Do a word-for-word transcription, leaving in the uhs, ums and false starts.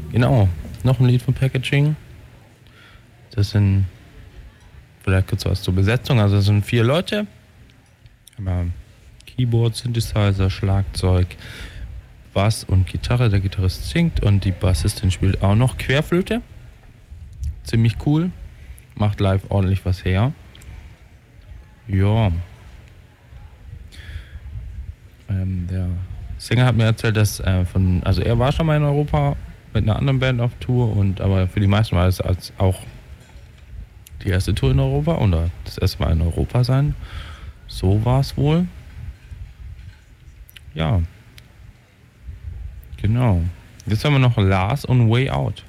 Genau, noch ein Lied von Packaging. Das sind, vielleicht kurz was zur Besetzung, also das sind vier Leute. Aber Keyboard, Synthesizer, Schlagzeug, Bass und Gitarre. Der Gitarrist singt und die Bassistin spielt auch noch Querflöte. Ziemlich cool. Macht live ordentlich was her. Ja. Ähm, der Sänger hat mir erzählt, dass äh, von, also er war schon mal in Europa mit einer anderen Band auf Tour, und aber für die meisten war es als auch die erste Tour in Europa oder das erste Mal in Europa sein. So war es wohl. Ja. Genau. Jetzt haben wir noch Lars und Way Out.